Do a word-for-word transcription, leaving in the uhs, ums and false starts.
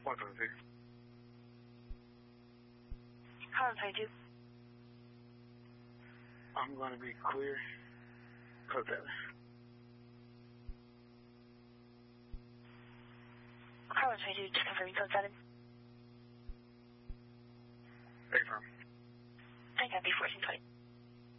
one twenty-two. Column twenty-two. I'm going to be clear. Code seven. Column twenty-two, just confirming code seven. Affirm. I copy fourteen twenty.